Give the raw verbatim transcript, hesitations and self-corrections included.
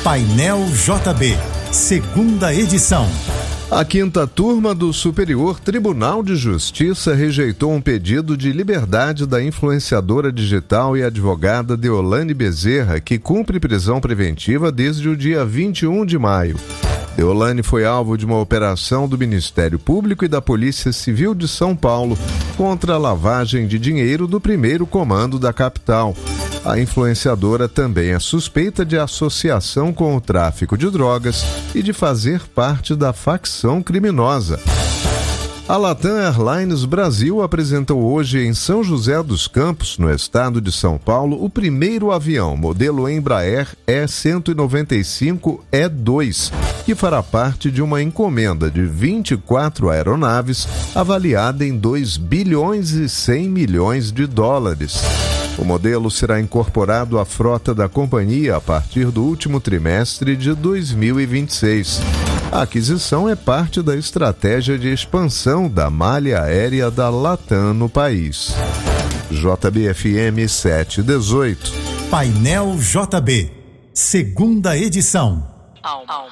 Painel J B, segunda edição. A quinta turma do Superior Tribunal de Justiça rejeitou um pedido de liberdade da influenciadora digital e advogada Deolane Bezerra, que cumpre prisão preventiva desde o dia vinte e um de maio. Deolane foi alvo de uma operação do Ministério Público e da Polícia Civil de São Paulo contra a lavagem de dinheiro do primeiro comando da capital. A influenciadora também é suspeita de associação com o tráfico de drogas e de fazer parte da facção criminosa. A Latam Airlines Brasil apresentou hoje em São José dos Campos, no estado de São Paulo, o primeiro avião modelo Embraer E cento e noventa e cinco E dois, que fará parte de uma encomenda de vinte e quatro aeronaves avaliada em dois bilhões e cem milhões de dólares. O modelo será incorporado à frota da companhia a partir do último trimestre de dois mil e vinte e seis. A aquisição é parte da estratégia de expansão da malha aérea da Latam no país. J B F M sete dezoito. Painel J B, segunda edição.